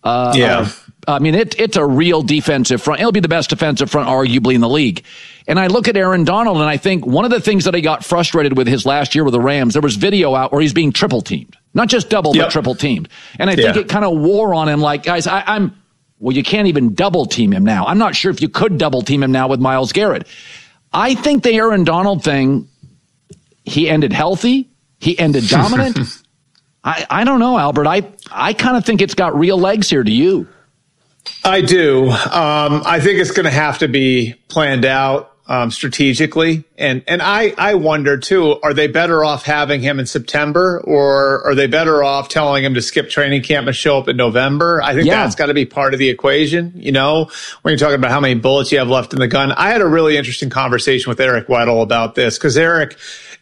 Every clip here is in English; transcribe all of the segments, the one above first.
I mean, it's a real defensive front. It'll be the best defensive front, arguably, in the league. And I look at Aaron Donald, and I think one of the things that he got frustrated with his last year with the Rams, there was video out where he's being triple teamed. Not just double, but triple teamed. And I think it kind of wore on him like, guys, well, you can't even double team him now. I'm not sure if you could double team him now with Myles Garrett. I think the Aaron Donald thing, he ended healthy. He ended dominant. I don't know, Albert. I kind of think it's got real legs here. Do you? I do. I think it's going to have to be planned out strategically. And I wonder, too, are they better off having him in September, or are they better off telling him to skip training camp and show up in November? I think that's got to be part of the equation, you know, when you're talking about how many bullets you have left in the gun. I had a really interesting conversation with Eric Weddle about this, because Eric,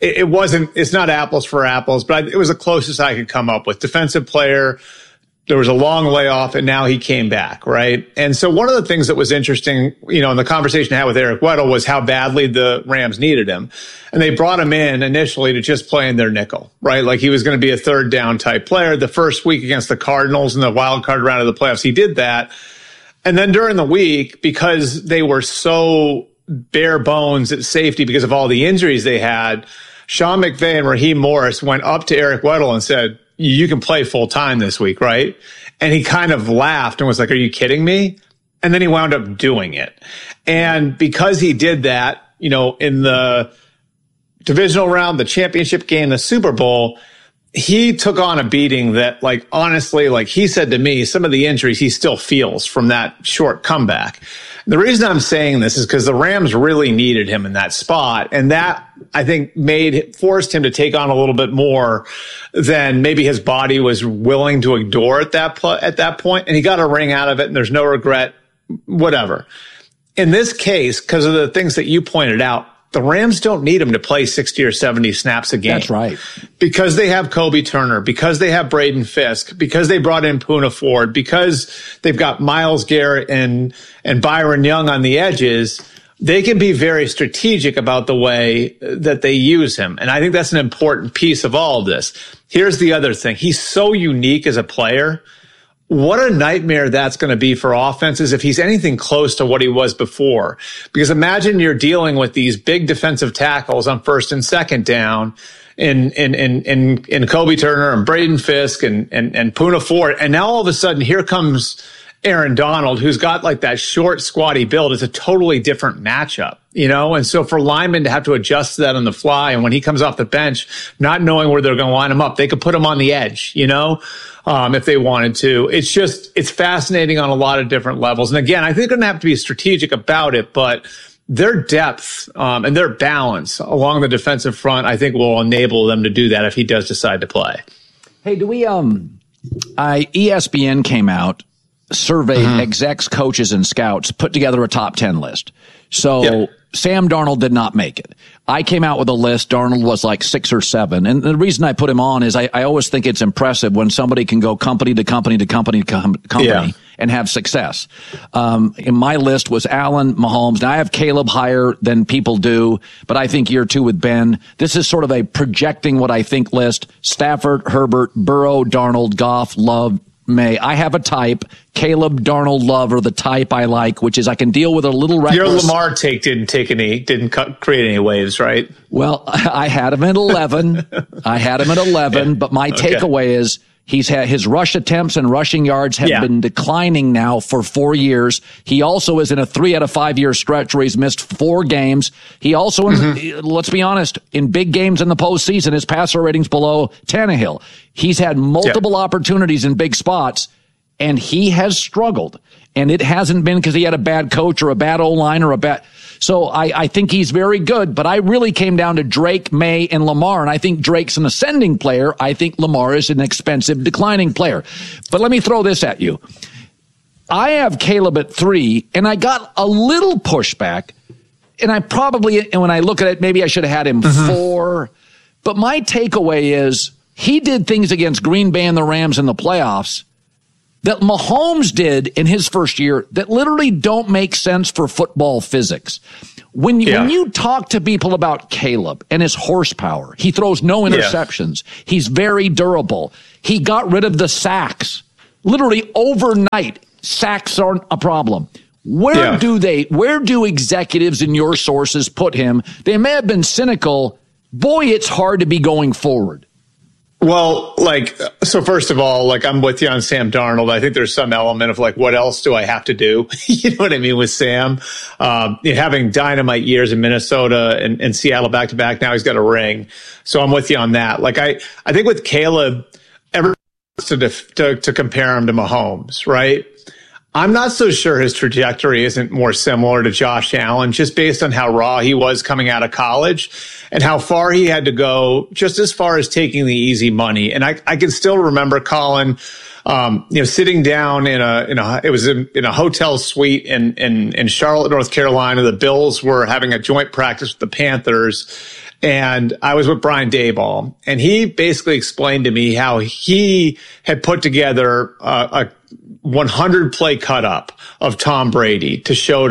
it's not apples for apples, but it was the closest I could come up with. Defensive player. There was a long layoff, and now he came back, right? And so one of the things that was interesting, you know, in the conversation I had with Eric Weddle was how badly the Rams needed him. And they brought him in initially to just play in their nickel, right? Like he was going to be a third down type player. The first week against the Cardinals in the wild card round of the playoffs, he did that. And then during the week, because they were so bare bones at safety because of all the injuries they had, Sean McVay and Raheem Morris went up to Eric Weddle and said, you can play full time this week, right? And he kind of laughed and was like, are you kidding me? And then he wound up doing it. And because he did that, you know, in the divisional round, the championship game, the Super Bowl, he took on a beating that, like, honestly, like he said to me, some of the injuries he still feels from that short comeback. The reason I'm saying this is because the Rams really needed him in that spot. And that, I think, forced him to take on a little bit more than maybe his body was willing to endure at that point. And he got a ring out of it, and there's no regret, whatever. In this case, because of the things that you pointed out, the Rams don't need him to play 60 or 70 snaps a game. That's right. Because they have Kobe Turner, because they have Braden Fisk, because they brought in Poona Ford, because they've got Myles Garrett and Byron Young on the edges, they can be very strategic about the way that they use him. And I think that's an important piece of all of this. Here's the other thing. He's so unique as a player. What a nightmare that's going to be for offenses if he's anything close to what he was before. Because imagine you're dealing with these big defensive tackles on first and second down in Kobe Turner and Braden Fisk and Poona Ford. And now all of a sudden here comes Aaron Donald, who's got like that short, squatty build. It's a totally different matchup, you know? And so for linemen to have to adjust to that on the fly, and when he comes off the bench, not knowing where they're going to line him up, they could put him on the edge, you know? If they wanted to. It's fascinating on a lot of different levels. And again, I think they're going to have to be strategic about it, but their depth and their balance along the defensive front, I think, will enable them to do that if he does decide to play. Hey, do we ESPN came out, surveyed execs, coaches, and scouts, put together a top 10 list. So Sam Darnold did not make it. I came out with a list. Darnold was like 6 or 7. And the reason I put him on is I always think it's impressive when somebody can go company to company to company to company and have success. In my list was Allen, Mahomes. Now I have Caleb higher than people do, but I think year 2 with Ben. This is sort of a projecting what I think list. Stafford, Herbert, Burrow, Darnold, Goff, Love, May. I have a type. Caleb, Darnold, Love are the type I like, which is I can deal with a little reckless. Your Lamar take didn't create any waves, right? Well, I had him at 11. But my takeaway is he's had his rush attempts and rushing yards have been declining now for 4 years. He also is in a 3 out of 5 year stretch where he's missed 4 games. He also, let's be honest, in big games in the postseason, his passer rating's below Tannehill. He's had multiple opportunities in big spots, and he has struggled. And it hasn't been because he had a bad coach or a bad O-line or a bad. So I think he's very good, but I really came down to Drake, May, and Lamar, and I think Drake's an ascending player. I think Lamar is an expensive, declining player. But let me throw this at you. I have Caleb at 3, and I got a little pushback, and I probably, and when I look at it, maybe I should have had him 4. But my takeaway is he did things against Green Bay and the Rams in the playoffs that Mahomes did in his first year that literally don't make sense for football physics. When you talk to people about Caleb and his horsepower, he throws no interceptions. He's very durable. He got rid of the sacks. literally overnight, sacks aren't a problem. Where do executives and your sources put him? They may have been cynical. Boy, it's hard to be going forward. Well, so first of all, I'm with you on Sam Darnold. I think there's some element of what else do I have to do? You know what I mean with Sam? Having dynamite years in Minnesota and Seattle back to back. Now he's got a ring. So I'm with you on that. I think with Caleb, everyone wants to compare him to Mahomes, right? I'm not so sure his trajectory isn't more similar to Josh Allen, just based on how raw he was coming out of college and how far he had to go, just as far as taking the easy money. And I can still remember Colin, sitting down in a hotel suite in Charlotte, North Carolina. The Bills were having a joint practice with the Panthers. And I was with Brian Daboll, and he basically explained to me how he had put together a 100 play cut up of Tom Brady to show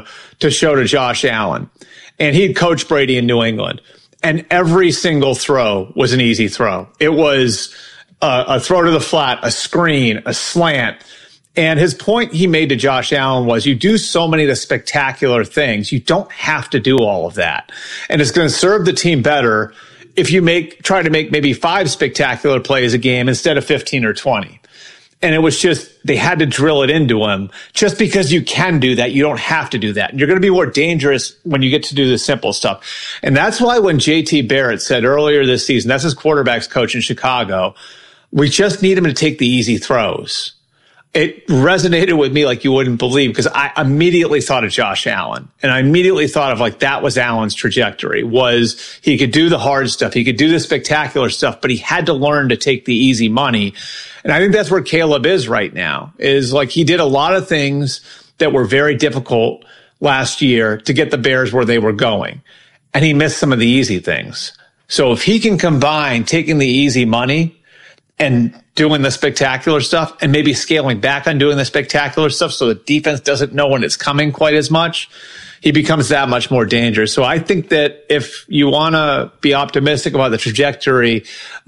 to Josh Allen. And he'd coached Brady in New England, and every single throw was an easy throw. It was a throw to the flat, a screen, a slant. And his point he made to Josh Allen was, you do so many of the spectacular things, you don't have to do all of that. And it's going to serve the team better if you try to make maybe 5 spectacular plays a game instead of 15 or 20. And it was just, they had to drill it into him. Just because you can do that, you don't have to do that. And you're going to be more dangerous when you get to do the simple stuff. And that's why when JT Barrett said earlier this season, that's his quarterback's coach in Chicago, we just need him to take the easy throws. It resonated with me like you wouldn't believe, because I immediately thought of Josh Allen, and I immediately thought of that was Allen's trajectory, was he could do the hard stuff. He could do the spectacular stuff, but he had to learn to take the easy money. And I think that's where Caleb is right now, is he did a lot of things that were very difficult last year to get the Bears where they were going. And he missed some of the easy things. So if he can combine taking the easy money and doing the spectacular stuff, and maybe scaling back on doing the spectacular stuff so the defense doesn't know when it's coming quite as much, he becomes that much more dangerous. So I think that if you want to be optimistic about the trajectory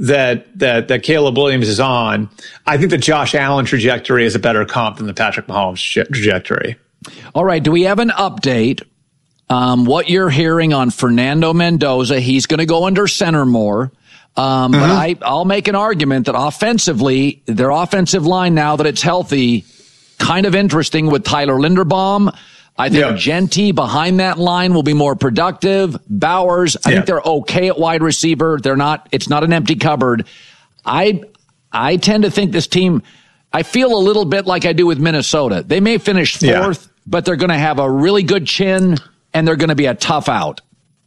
that Caleb Williams is on, I think the Josh Allen trajectory is a better comp than the Patrick Mahomes trajectory. All right. Do we have an update? What you're hearing on Fernando Mendoza? He's going to go under center more. But I'll make an argument that offensively, their offensive line, now that it's healthy, kind of interesting with Tyler Linderbaum. I think Genty behind that line will be more productive. Bowers, I think they're okay at wide receiver. It's not an empty cupboard. I tend to think this team, I feel a little bit like I do with Minnesota. They may finish fourth, but they're going to have a really good chin, and they're going to be a tough out.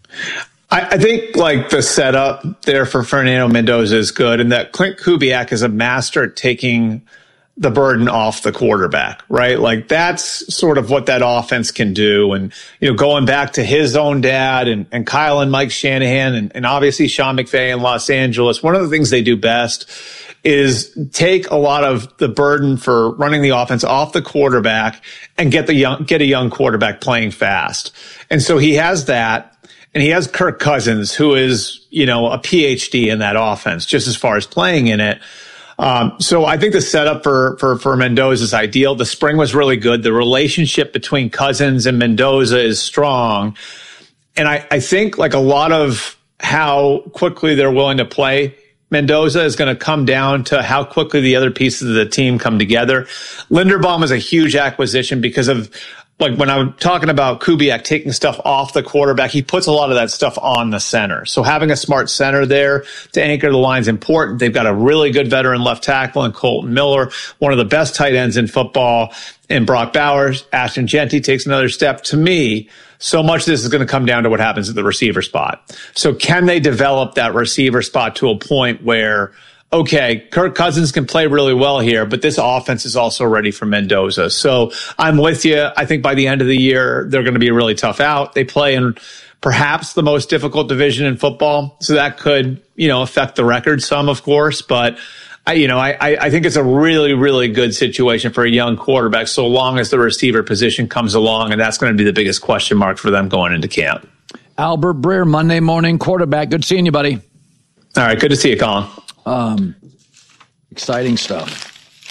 I think the setup there for Fernando Mendoza is good, and that Clint Kubiak is a master at taking the burden off the quarterback, right? That's sort of what that offense can do. And, going back to his own dad and Kyle and Mike Shanahan and obviously Sean McVay in Los Angeles, one of the things they do best is take a lot of the burden for running the offense off the quarterback and get a young quarterback playing fast. And so he has that. And he has Kirk Cousins, who is, a PhD in that offense, just as far as playing in it. So I think the setup for Mendoza is ideal. The spring was really good. The relationship between Cousins and Mendoza is strong. And I think a lot of how quickly they're willing to play Mendoza is going to come down to how quickly the other pieces of the team come together. Linderbaum is a huge acquisition because of, when I'm talking about Kubiak taking stuff off the quarterback, he puts a lot of that stuff on the center. So having a smart center there to anchor the line is important. They've got a really good veteran left tackle in Colton Miller, one of the best tight ends in football, and Brock Bowers. Ashton Genty takes another step. To me, so much of this is going to come down to what happens at the receiver spot. So can they develop that receiver spot to a point where, okay, Kirk Cousins can play really well here, but this offense is also ready for Mendoza. So I'm with you. I think by the end of the year, they're going to be a really tough out. They play in perhaps the most difficult division in football. So that could, affect the record some, of course. But, I think it's a really, really good situation for a young quarterback, so long as the receiver position comes along. And that's going to be the biggest question mark for them going into camp. Albert Breer, Monday Morning Quarterback. Good seeing you, buddy. All right. Good to see you, Colin. Exciting stuff.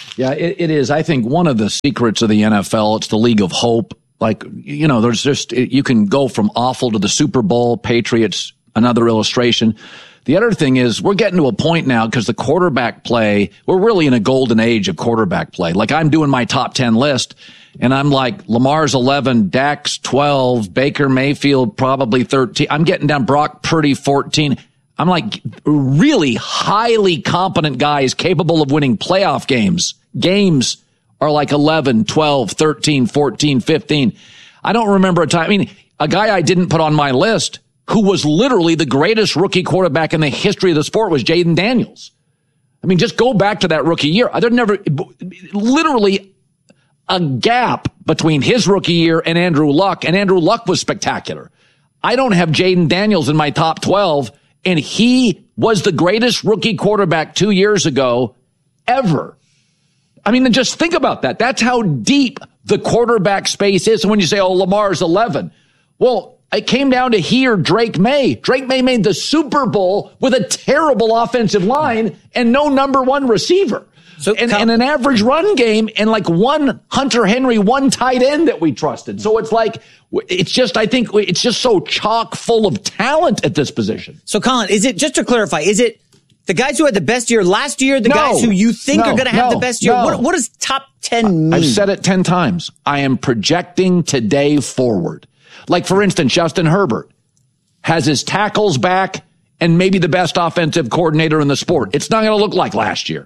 Yeah, it is. I think one of the secrets of the NFL, it's the league of hope. Like, there's just, you can go from awful to the Super Bowl, Patriots, another illustration. The other thing is we're getting to a point now because the quarterback play, we're really in a golden age of quarterback play. Like I'm doing my top 10 list and I'm like Lamar's 11, Dak's 12, Baker Mayfield probably 13. I'm getting down Brock Purdy 14. I'm like really highly competent guys capable of winning playoff games. Games are like 11, 12, 13, 14, 15. I don't remember a time. I mean, a guy I didn't put on my list who was literally the greatest rookie quarterback in the history of the sport was Jayden Daniels. I mean, just go back to that rookie year. There's never literally a gap between his rookie year and Andrew Luck was spectacular. I don't have Jayden Daniels in my top 12, and he was the greatest rookie quarterback 2 years ago ever. I mean, just think about that. That's how deep the quarterback space is. And when you say, oh, Lamar's 11, well, it came down to he or Drake May. Drake May made the Super Bowl with a terrible offensive line and no number one receiver. So, and an average run game and like one Hunter Henry, one tight end that we trusted. So it's like, I think it's just so chock full of talent at this position. So Colin, is it, just to clarify, is it the guys who had the best year last year, guys who you think are going to have the best year? What does top 10 mean? I've said it 10 times. I am projecting today forward. Like, for instance, Justin Herbert has his tackles back and maybe the best offensive coordinator in the sport. It's not going to look like last year.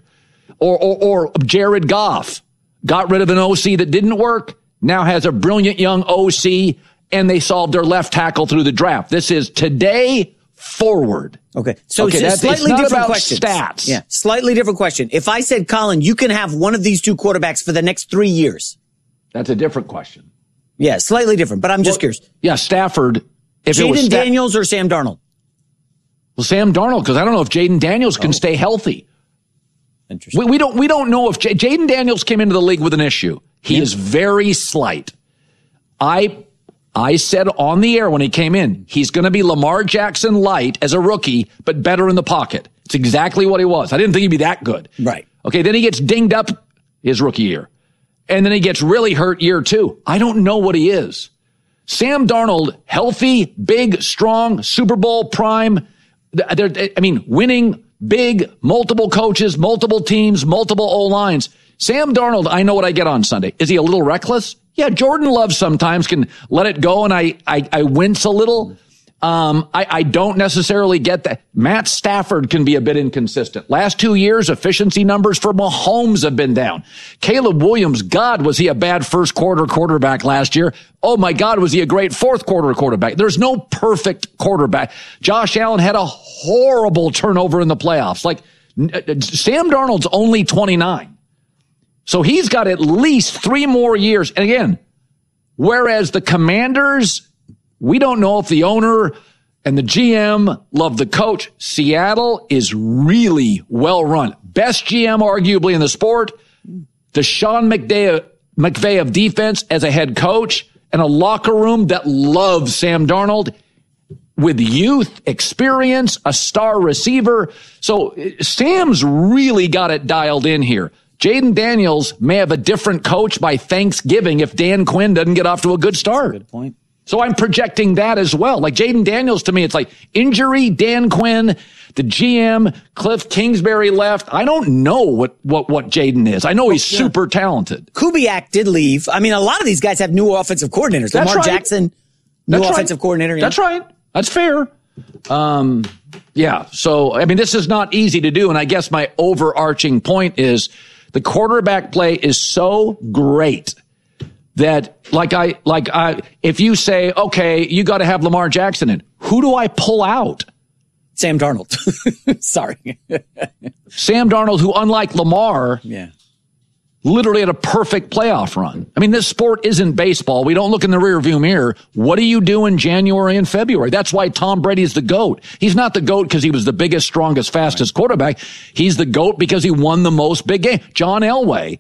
Or Jared Goff got rid of an OC that didn't work, now has a brilliant young OC, and they solved their left tackle through the draft. This is today forward. Okay. So it's slightly different question. Stats. Yeah. Slightly different question. If I said, Colin, you can have one of these two quarterbacks for the next 3 years. That's a different question. Yeah, slightly different, but I'm just curious. Yeah, Stafford. If Jayden Daniels or Sam Darnold? Well, Sam Darnold, because I don't know if Jayden Daniels can stay healthy. Interesting. We don't know if Jayden Daniels came into the league with an issue. He is very slight. I said on the air when he came in, he's going to be Lamar Jackson light as a rookie, but better in the pocket. It's exactly what he was. I didn't think he'd be that good. Right. Okay, then he gets dinged up his rookie year. And then he gets really hurt year 2. I don't know what he is. Sam Darnold, healthy, big, strong, Super Bowl prime. Winning, big, multiple coaches, multiple teams, multiple O-lines. Sam Darnold, I know what I get on Sunday. Is he a little reckless? Yeah, Jordan Love sometimes can let it go, and I wince a little. I don't necessarily get that. Matt Stafford can be a bit inconsistent. Last 2 years, efficiency numbers for Mahomes have been down. Caleb Williams, God, was he a bad first quarter quarterback last year? Oh my God, was he a great fourth quarter quarterback? There's no perfect quarterback. Josh Allen had a horrible turnover in the playoffs. Like, Sam Darnold's only 29. So he's got at least 3 more years. And again, whereas the Commanders, we don't know if the owner and the GM love the coach. Seattle is really well run. Best GM arguably in the sport. The Sean McVay of defense as a head coach, and a locker room that loves Sam Darnold with youth, experience, a star receiver. So Sam's really got it dialed in here. Jayden Daniels may have a different coach by Thanksgiving if Dan Quinn doesn't get off to a good start. Good point. So I'm projecting that as well. Like Jayden Daniels, to me, it's like injury, Dan Quinn, the GM, Cliff Kingsbury left. I don't know what Jayden is. I know he's super talented. Kubiak did leave. I mean, a lot of these guys have new offensive coordinators. That's Lamar right. Jackson, new offensive coordinator. That's right. That's fair. Yeah. So, I mean, this is not easy to do. And I guess my overarching point is the quarterback play is so great that if you say, okay, you got to have Lamar Jackson in, who do I pull out? Sam Darnold. Sorry. Sam Darnold, who unlike Lamar, literally had a perfect playoff run. I mean, this sport isn't baseball. We don't look in the rearview mirror. What do you do in January and February? That's why Tom Brady's the GOAT. He's not the GOAT because he was the biggest, strongest, fastest quarterback. He's the GOAT because he won the most big game. John Elway,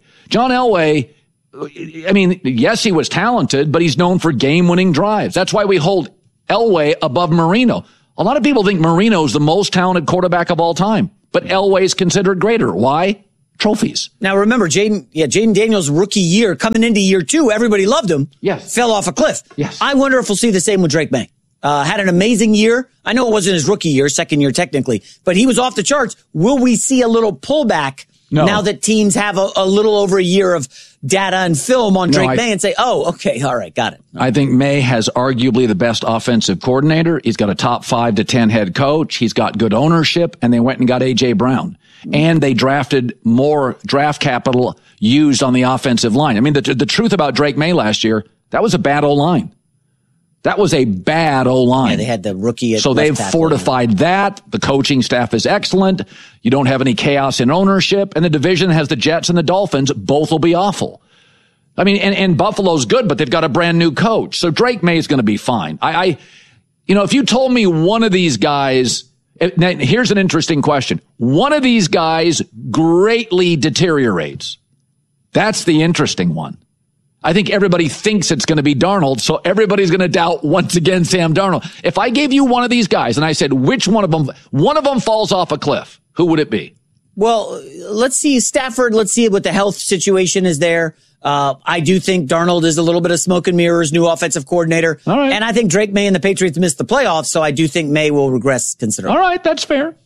I mean, yes, he was talented, but he's known for game-winning drives. That's why we hold Elway above Marino. A lot of people think Marino's the most talented quarterback of all time, but Elway's considered greater. Why? trophies. Now remember, Jaden Daniels' rookie year, coming into year 2, everybody loved him. Yes. Fell off a cliff. Yes. I wonder if we'll see the same with Drake May. Had an amazing year. I know it wasn't his rookie year, second year technically, but he was off the charts. Will we see a little pullback now that teams have a little over a year of data and film on Drake May and say, oh, okay, all right, got it. I think May has arguably the best offensive coordinator. He's got a top 5 to 10 head coach. He's got good ownership, and they went and got A.J. Brown. And they drafted more draft capital used on the offensive line. I mean, the truth about Drake May last year, that was a bad O-line. That was a bad O-line. Yeah, they had the rookie. So they've fortified that. The coaching staff is excellent. You don't have any chaos in ownership. And the division has the Jets and the Dolphins. Both will be awful. I mean, and Buffalo's good, but they've got a brand new coach. So Drake May is going to be fine. If you told me one of these guys, here's an interesting question. One of these guys greatly deteriorates. That's the interesting one. I think everybody thinks it's going to be Darnold, so everybody's going to doubt once again Sam Darnold. If I gave you one of these guys and I said, which one of them falls off a cliff, who would it be? Well, let's see Stafford. Let's see what the health situation is there. I do think Darnold is a little bit of smoke and mirrors, new offensive coordinator. All right. And I think Drake May and the Patriots missed the playoffs, so I do think May will regress considerably. All right, that's fair.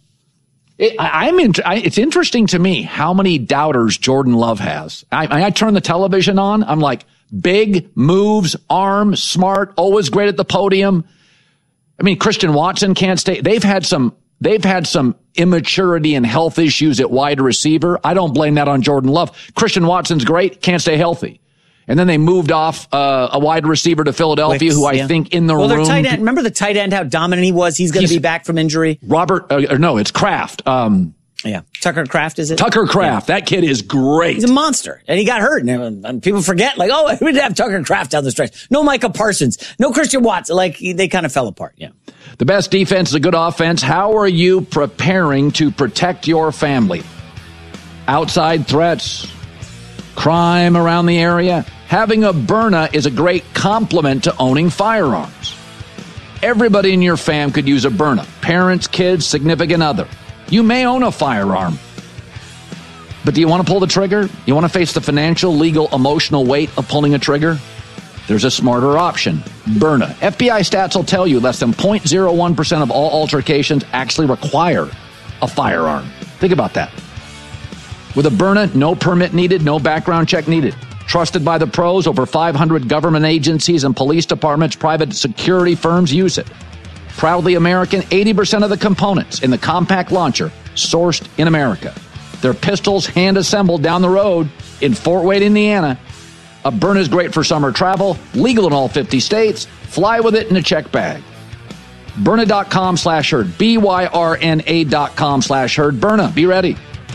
It's interesting to me how many doubters Jordan Love has. I turn the television on. I'm like, big moves, arm, smart, always great at the podium. I mean, Christian Watson can't stay. They've had some immaturity and health issues at wide receiver. I don't blame that on Jordan Love. Christian Watson's great, can't stay healthy. And then they moved off a wide receiver to Philadelphia, who I think in the room. Their tight end. Remember the tight end, how dominant he was? He's going to be back from injury. It's Kraft. Tucker Kraft, is it? Tucker Kraft. Yeah. That kid is great. He's a monster. And he got hurt. And people forget, we didn't have Tucker Kraft down the stretch. No Micah Parsons. No Christian Watson. They kind of fell apart. Yeah. The best defense is a good offense. How are you preparing to protect your family? Outside threats, crime around the area. Having a Byrna is a great complement to owning firearms. Everybody in your fam could use a Byrna. Parents, kids, significant other. You may own a firearm, but do you want to pull the trigger? You want to face the financial, legal, emotional weight of pulling a trigger? There's a smarter option, Byrna. FBI stats will tell you less than 0.01% of all altercations actually require a firearm. Think about that. With a Byrna, no permit needed, no background check needed. Trusted by the pros, over 500 government agencies and police departments, private security firms use it. Proudly American, 80% of the components in the compact launcher sourced in America. Their pistols hand-assembled down the road in Fort Wayne, Indiana. A Byrna is great for summer travel, legal in all 50 states. Fly with it in a check bag. Byrna.com/herd. BYRNA.com/herd. Byrna, be ready.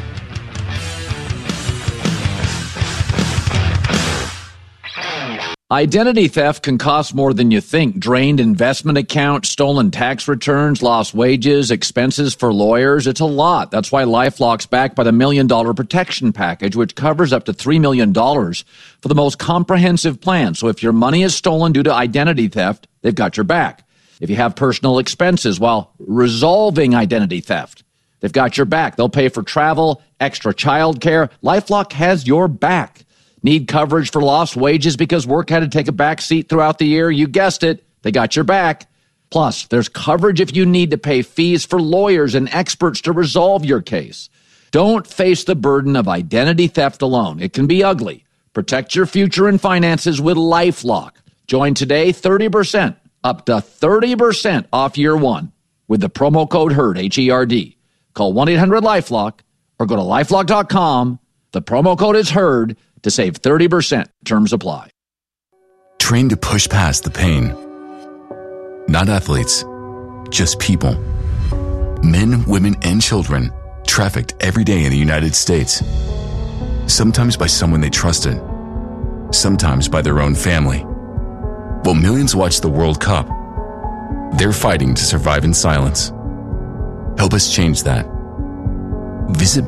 Identity theft can cost more than you think. Drained investment accounts, stolen tax returns, lost wages, expenses for lawyers. It's a lot. That's why LifeLock's backed by the $1 Million Protection Package, which covers up to $3 million for the most comprehensive plan. So if your money is stolen due to identity theft, they've got your back. If you have personal expenses while resolving identity theft, they've got your back. They'll pay for travel, extra child care. LifeLock has your back. Need coverage for lost wages because work had to take a back seat throughout the year? You guessed it. They got your back. Plus, there's coverage if you need to pay fees for lawyers and experts to resolve your case. Don't face the burden of identity theft alone. It can be ugly. Protect your future and finances with LifeLock. Join today, 30%, up to 30% off year one with the promo code HERD, H-E-R-D. Call 1-800-LifeLock or go to LifeLock.com. The promo code is HERD to save 30%. Terms apply. Trained to push past the pain. Not athletes, just people. Men, women, and children trafficked every day in the United States. Sometimes by someone they trusted. Sometimes by their own family. While millions watch the World Cup, they're fighting to survive in silence. Help us change that. Visit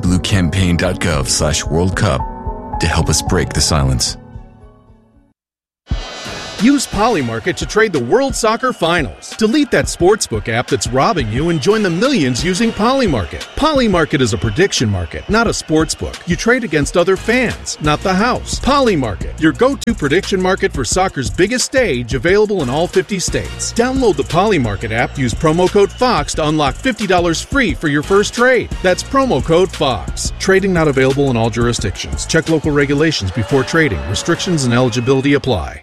bluecampaign.gov/World Cup to help us break the silence. Use Polymarket to trade the World Soccer Finals. Delete that sportsbook app that's robbing you and join the millions using Polymarket. Polymarket is a prediction market, not a sportsbook. You trade against other fans, not the house. Polymarket, your go-to prediction market for soccer's biggest stage, available in all 50 states. Download the Polymarket app, use promo code FOX to unlock $50 free for your first trade. That's promo code FOX. Trading not available in all jurisdictions. Check local regulations before trading. Restrictions and eligibility apply.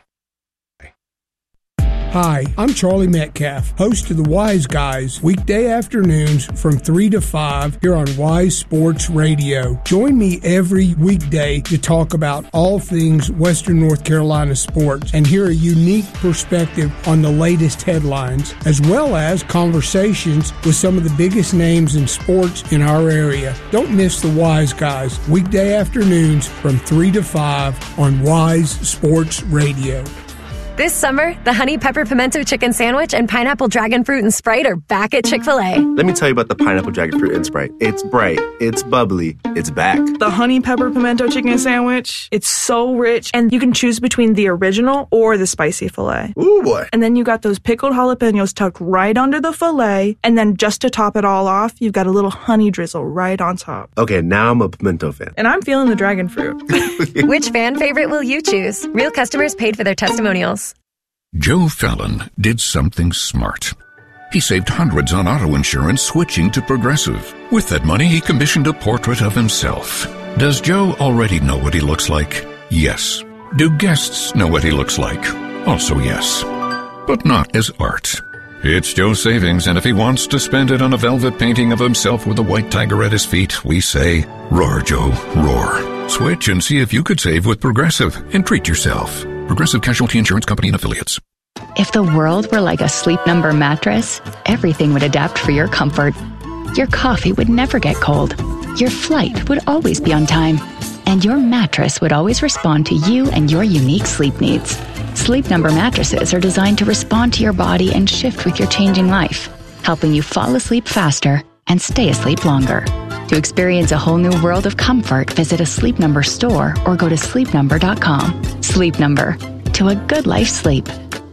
Hi, I'm Charlie Metcalf, host of the Wise Guys, weekday afternoons from 3 to 5 here on Wise Sports Radio. Join me every weekday to talk about all things Western North Carolina sports and hear a unique perspective on the latest headlines, as well as conversations with some of the biggest names in sports in our area. Don't miss the Wise Guys, weekday afternoons from 3 to 5 on Wise Sports Radio. This summer, the Honey Pepper Pimento Chicken Sandwich and Pineapple Dragon Fruit and Sprite are back at Chick-fil-A. Let me tell you about the Pineapple Dragon Fruit and Sprite. It's bright, it's bubbly, it's back. The Honey Pepper Pimento Chicken Sandwich, it's so rich, and you can choose between the original or the spicy filet. Ooh, boy. And then you got those pickled jalapenos tucked right under the filet, and then just to top it all off, you've got a little honey drizzle right on top. Okay, now I'm a pimento fan. And I'm feeling the dragon fruit. Which fan favorite will you choose? Real customers paid for their testimonials. Joe Fallon did something smart. He saved hundreds on auto insurance switching to Progressive. With that money, he commissioned a portrait of himself. Does Joe already know what he looks like? Yes. Do guests know what he looks like? Also yes. But not as art. It's Joe's savings, and if he wants to spend it on a velvet painting of himself with a white tiger at his feet, we say, roar, Joe, roar. Switch and see if you could save with Progressive and treat yourself. Progressive Casualty Insurance Company and Affiliates. If the world were like a Sleep Number mattress, everything would adapt for your comfort. Your coffee would never get cold. Your flight would always be on time. And your mattress would always respond to you and your unique sleep needs. Sleep Number mattresses are designed to respond to your body and shift with your changing life, helping you fall asleep faster and stay asleep longer. To experience a whole new world of comfort, visit a Sleep Number store or go to sleepnumber.com. Sleep Number. To a good life sleep.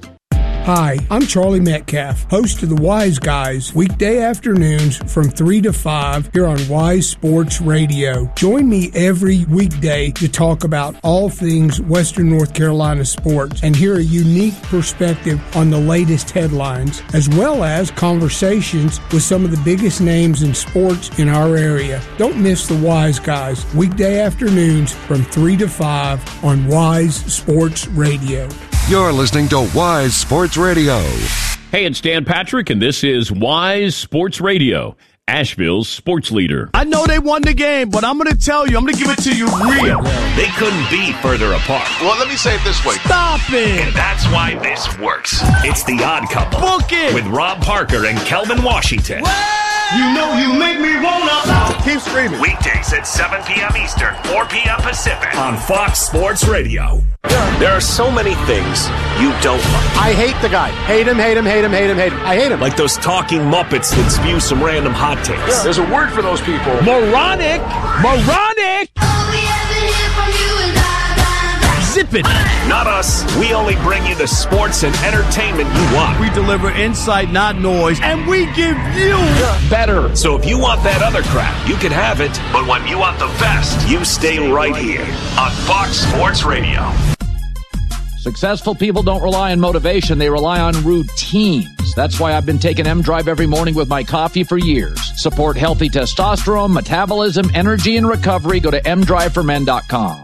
Hi, I'm Charlie Metcalf, host of the Wise Guys, weekday afternoons from 3 to 5 here on Wise Sports Radio. Join me every weekday to talk about all things Western North Carolina sports and hear a unique perspective on the latest headlines, as well as conversations with some of the biggest names in sports in our area. Don't miss the Wise Guys, weekday afternoons from 3 to 5 on Wise Sports Radio. You're listening to Wise Sports Radio. Hey, it's Dan Patrick, and this is Wise Sports Radio, Asheville's sports leader. I know they won the game, but I'm going to tell you, I'm going to give it to you real. They couldn't be further apart. Well, let me say it this way. Stop it! And that's why this works. It's The Odd Couple. Book it! With Rob Parker and Kelvin Washington. What? You know you make me wanna keep screaming. Weekdays at 7 p.m. Eastern, 4 p.m. Pacific on Fox Sports Radio. There are so many things you don't like. I hate the guy. Hate him, hate him, hate him, hate him, hate him. I hate him. Like those talking Muppets that spew some random hot takes. Yeah. There's a word for those people. Moronic! Moronic! Zip it! Not us. We only bring you the sports and entertainment you want. We deliver insight, not noise, and we give you better. So if you want that other crap, you can have it. But when you want the best, you stay right here on Fox Sports Radio. Successful people don't rely on motivation. They rely on routines. That's why I've been taking M-Drive every morning with my coffee for years. Support healthy testosterone, metabolism, energy, and recovery. Go to mdriveformen.com.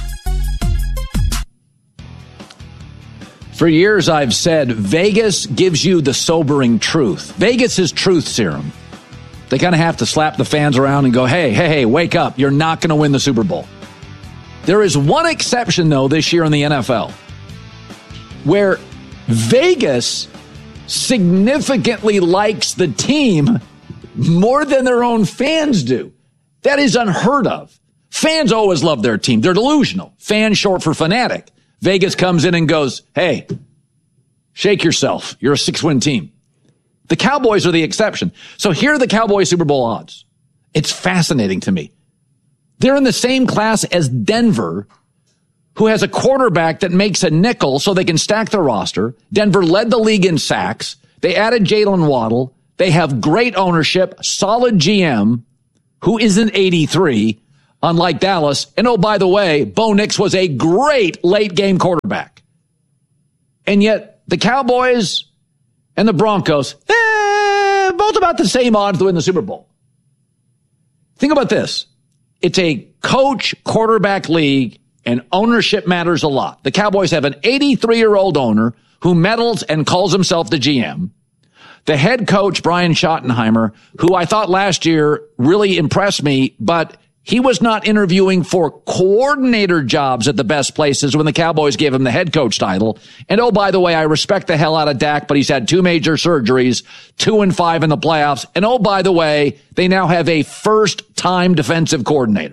For years, I've said Vegas gives you the sobering truth. Vegas is truth serum. They kind of have to slap the fans around and go, hey, wake up. You're not going to win the Super Bowl. There is one exception, though, this year in the NFL, where Vegas significantly likes the team more than their own fans do. That is unheard of. Fans always love their team. They're delusional. Fan short for fanatic. Vegas comes in and goes, hey, shake yourself. You're a 6-win team. The Cowboys are the exception. So here are the Cowboys Super Bowl odds. It's fascinating to me. They're in the same class as Denver, who has a quarterback that makes a nickel so they can stack the roster. Denver led the league in sacks. They added Jalen Waddle. They have great ownership, solid GM, who isn't 83, unlike Dallas. And oh, by the way, Bo Nix was a great late-game quarterback. And yet the Cowboys and the Broncos, both about the same odds to win the Super Bowl. Think about this. It's a coach-quarterback league, and ownership matters a lot. The Cowboys have an 83-year-old owner who meddles and calls himself the GM. The head coach, Brian Schottenheimer, who I thought last year really impressed me, but he was not interviewing for coordinator jobs at the best places when the Cowboys gave him the head coach title. And oh, by the way, I respect the hell out of Dak, but he's had 2 major surgeries, 2-5 in the playoffs. And oh, by the way, they now have a first-time defensive coordinator.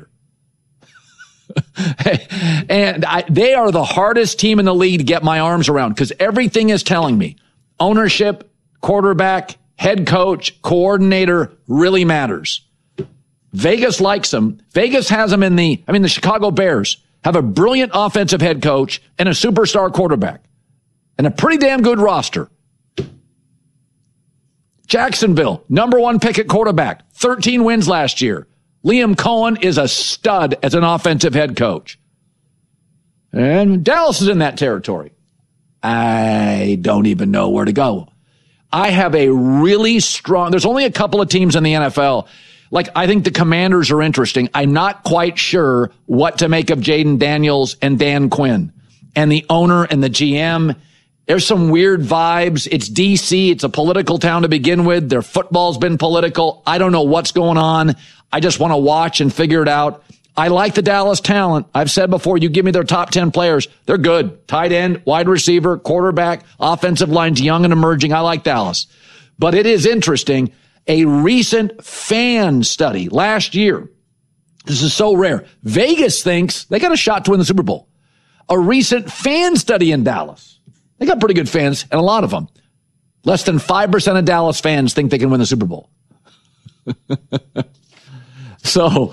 And they are the hardest team in the league to get my arms around because everything is telling me ownership, quarterback, head coach, coordinator really matters. Vegas likes them. Vegas has them the Chicago Bears have a brilliant offensive head coach and a superstar quarterback and a pretty damn good roster. Jacksonville, number 1 pick at quarterback, 13 wins last year. Liam Cohen is a stud as an offensive head coach. And Dallas is in that territory. I don't even know where to go. I have a really strong, there's only a couple of teams in the NFL. Like, I think the Commanders are interesting. I'm not quite sure what to make of Jaden Daniels and Dan Quinn and the owner and the GM. There's some weird vibes. It's DC. It's a political town to begin with. Their football's been political. I don't know what's going on. I just want to watch and figure it out. I like the Dallas talent. I've said before, you give me their top 10 players. They're good. Tight end, wide receiver, quarterback, offensive line's young and emerging. I like Dallas. But it is interesting. A recent fan study last year. This is so rare. Vegas thinks they got a shot to win the Super Bowl. A recent fan study in Dallas. They got pretty good fans, and a lot of them. Less than 5% of Dallas fans think they can win the Super Bowl. So,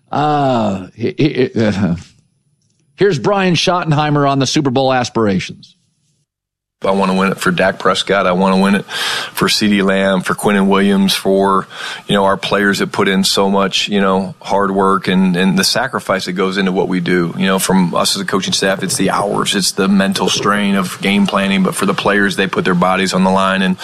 here's Brian Schottenheimer on the Super Bowl aspirations. I want to win it for Dak Prescott. I want to win it for CeeDee Lamb, for Quinnen Williams, for, our players that put in so much, hard work and the sacrifice that goes into what we do. From us as a coaching staff, it's the hours, it's the mental strain of game planning, but for the players, they put their bodies on the line. And,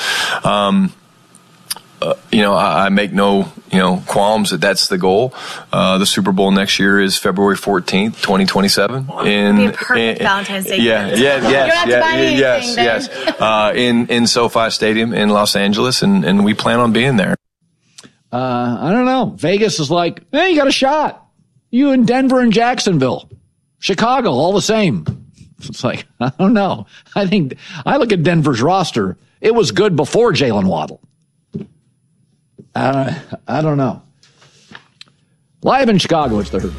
I make no, qualms that that's the goal. The Super Bowl next year is February 14th, 2027. It'd be a perfect Valentine's Day. Yes. In SoFi Stadium in Los Angeles, and we plan on being there. I don't know. Vegas is like, hey, you got a shot. You in Denver and Jacksonville. Chicago, all the same. It's like, I don't know. I think I look at Denver's roster. It was good before Jalen Waddle. I don't know. Live in Chicago, it's the Herd.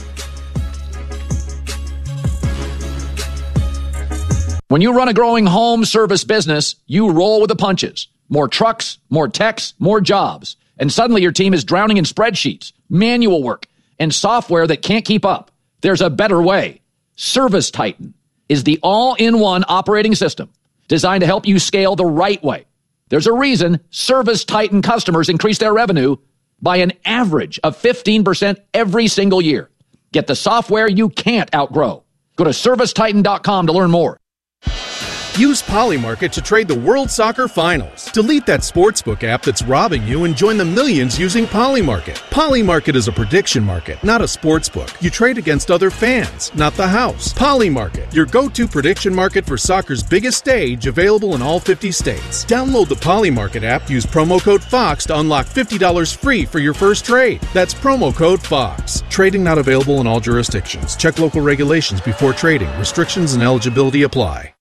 When you run a growing home service business, you roll with the punches. More trucks, more techs, more jobs. And suddenly your team is drowning in spreadsheets, manual work, and software that can't keep up. There's a better way. Service Titan is the all-in-one operating system designed to help you scale the right way. There's a reason Service Titan customers increase their revenue by an average of 15% every single year. Get the software you can't outgrow. Go to ServiceTitan.com to learn more. Use Polymarket to trade the World Soccer Finals. Delete that sportsbook app that's robbing you and join the millions using Polymarket. Polymarket is a prediction market, not a sportsbook. You trade against other fans, not the house. Polymarket, your go-to prediction market for soccer's biggest stage, available in all 50 states. Download the Polymarket app, use promo code FOX to unlock $50 free for your first trade. That's promo code FOX. Trading not available in all jurisdictions. Check local regulations before trading. Restrictions and eligibility apply.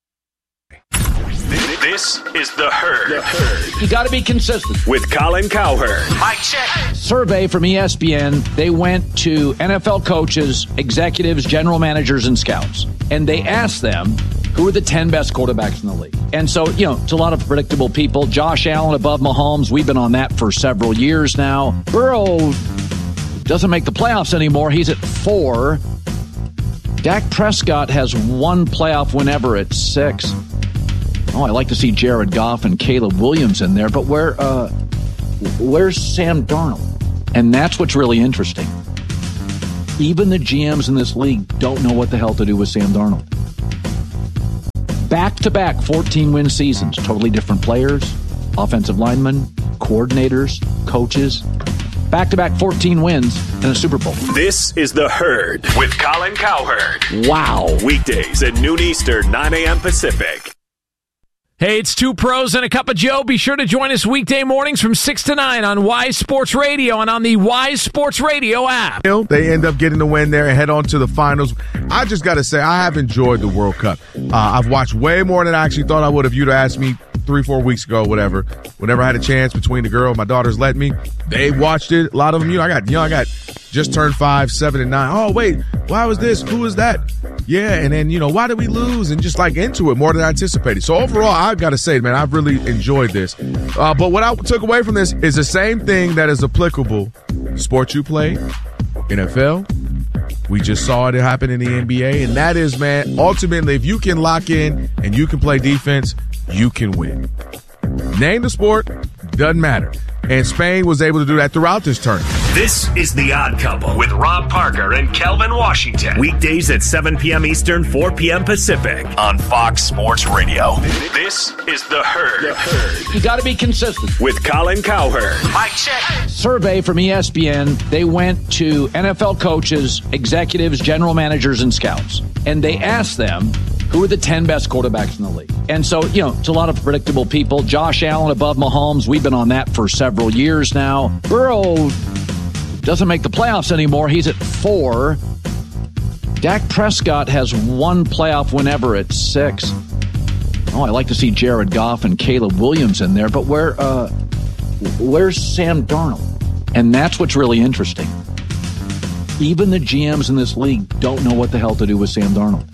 This is The Herd. You got to be consistent. With Colin Cowherd. Mic check. Survey from ESPN. They went to NFL coaches, executives, general managers, and scouts. And they asked them, who are the 10 best quarterbacks in the league? And so, it's a lot of predictable people. Josh Allen above Mahomes. We've been on that for several years now. Burrow doesn't make the playoffs anymore. He's at 4. Dak Prescott has one playoff win ever at 6. Oh, I like to see Jared Goff and Caleb Williams in there, but where's Sam Darnold? And that's what's really interesting. Even the GMs in this league don't know what the hell to do with Sam Darnold. Back-to-back 14-win seasons, totally different players, offensive linemen, coordinators, coaches. Back-to-back 14 wins and a Super Bowl. This is The Herd with Colin Cowherd. Wow. Weekdays at noon Eastern, 9 a.m. Pacific. Hey, it's Two Pros and a Cup of Joe. Be sure to join us weekday mornings from 6 to 9 on Wise Sports Radio and on the Wise Sports Radio app. They end up getting the win there and head on to the finals. I just got to say, I have enjoyed the World Cup. I've watched way more than I actually thought I would if you'd asked me 3-4 weeks ago, whatever. Whenever I had a chance between the girl, my daughters let me. They watched it. A lot of them, I got just turned 5, 7, and 9. Oh, wait, why was this? Who was that? Yeah, and then, why did we lose? And just into it more than I anticipated. So overall, I've got to say, man, I've really enjoyed this. But what I took away from this is the same thing that is applicable. Sport you play, NFL. We just saw it happen in the NBA. And that is, man, ultimately, if you can lock in and you can play defense, you can win. Name the sport, doesn't matter. And Spain was able to do that throughout this tournament. This is The Odd Couple with Rob Parker and Kelvin Washington. Weekdays at 7 p.m. Eastern, 4 p.m. Pacific on Fox Sports Radio. This is The Herd. You got to be consistent. With Colin Cowherd. Mic check. Survey from ESPN. They went to NFL coaches, executives, general managers, and scouts. And they asked them, who are the 10 best quarterbacks in the league? And so, it's a lot of predictable people. Josh Allen above Mahomes. We've been on that for several years now. Burrow doesn't make the playoffs anymore. He's at 4. Dak Prescott has one playoff win ever at 6. Oh, I like to see Jared Goff and Caleb Williams in there, but where's Sam Darnold? And that's what's really interesting. Even the GMs in this league don't know what the hell to do with Sam Darnold.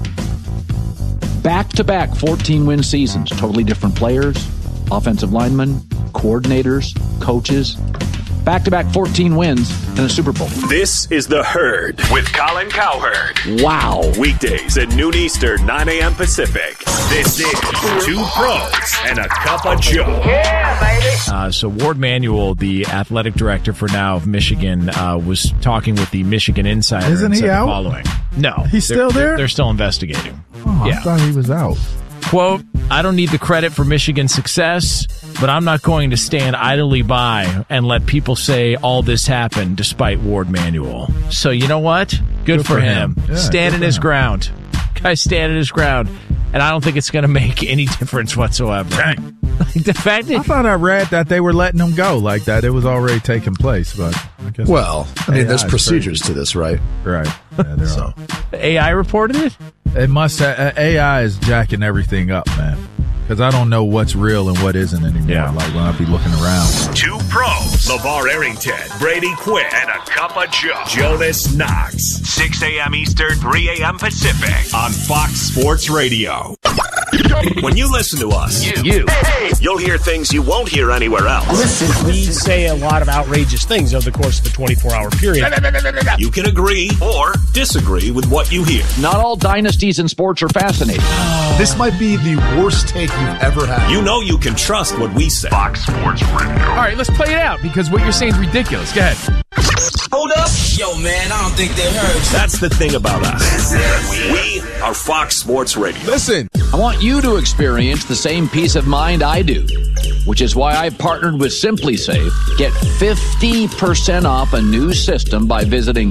Back-to-back 14-win seasons, totally different players, offensive linemen, coordinators, coaches. Back-to-back 14 wins and a Super Bowl. This is The Herd with Colin Cowherd. Wow. Weekdays at noon Eastern, 9 a.m. Pacific. This is Two Pros and a Cup of Joe. Yeah, baby. So Ward Manuel, the athletic director for now of Michigan, was talking with the Michigan Insider. Isn't he out? Following. No. He's still there? They're still investigating. Oh, yeah. I thought he was out. Quote, I don't need the credit for Michigan's success, but I'm not going to stand idly by and let people say all this happened despite Ward Manuel. So you know what? Good for him. Yeah, standing his ground. Guy standing his ground. And I don't think it's going to make any difference whatsoever. Dang. The fact that I thought I read that they were letting him go like that. It was already taking place, but I guess. Well, there's procedures to this, right? Right. Yeah, there are. AI reported it? It must have. AI is jacking everything up, man. Because I don't know what's real and what isn't anymore. Yeah. Like when I be looking around. Two Pros, LeVar Arrington, Brady Quinn, and a Cup of Joe. Jonas Knox. 6 a.m. Eastern, 3 a.m. Pacific on Fox Sports Radio. When you listen to us, you'll hear things you won't hear anywhere else. Listen, we say a lot of outrageous things over the course of a 24-hour period. You can agree or disagree with what you hear. Not all dynasties in sports are fascinating. This might be the worst take you've ever had. You know you can trust what we say. Fox Sports Radio. All right, let's play it out because what you're saying is ridiculous. Go ahead. Hold up. Yo, man, I don't think they heard. That's the thing about us. We are Fox Sports Radio. Listen, I want you to experience the same peace of mind I do, which is why I've partnered with SimpliSafe. Get 50% off a new system by visiting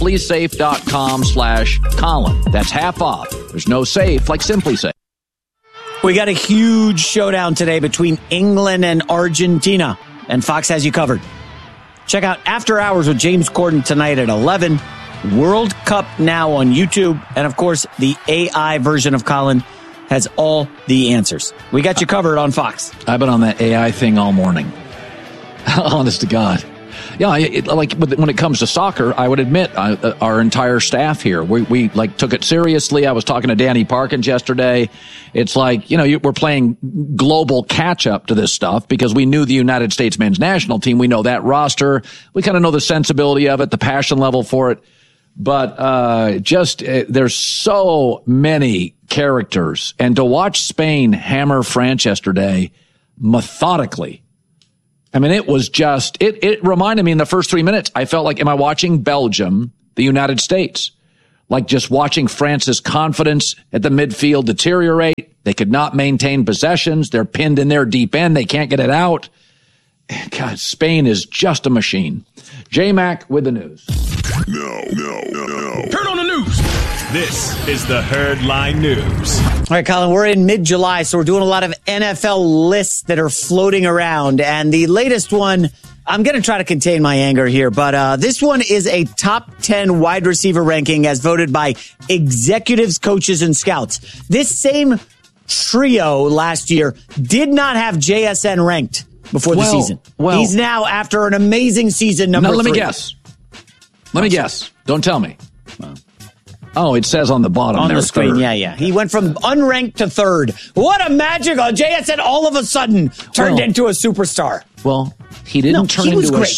simplysafe.com/Colin. That's half off. There's no safe like SimpliSafe. We got a huge showdown today between England and Argentina, and Fox has you covered. Check out After Hours with James Corden tonight at 11. World Cup now on YouTube. And, of course, the AI version of Colin has all the answers. We got you covered on Fox. I've been on that AI thing all morning. Honest to God. Yeah, when it comes to soccer, I would admit our entire staff here, we took it seriously. I was talking to Danny Parkins yesterday. It's like, we're playing global catch up to this stuff because we knew the United States men's national team. We know that roster. We kind of know the sensibility of it, the passion level for it. But there's so many characters. And to watch Spain hammer France yesterday methodically, I mean, it was just, it reminded me in the first 3 minutes, I felt like, am I watching Belgium, the United States? Like just watching France's confidence at the midfield deteriorate. They could not maintain possessions. They're pinned in their deep end. They can't get it out. God, Spain is just a machine. J-Mac with the news. No. Turn on the news. This is the Herd Line News. All right, Colin, we're in mid-July, so we're doing a lot of NFL lists that are floating around. And the latest one, I'm going to try to contain my anger here, but this one is a top 10 wide receiver ranking as voted by executives, coaches, and scouts. This same trio last year did not have JSN ranked before the season. Well, he's now, after an amazing season, number 3. Let me guess. Don't tell me. Oh, it says on the bottom on there, the screen. third. Yeah. He went from unranked to 3rd. What a magic! JSN all of a sudden turned into a superstar. Well, he didn't turn into a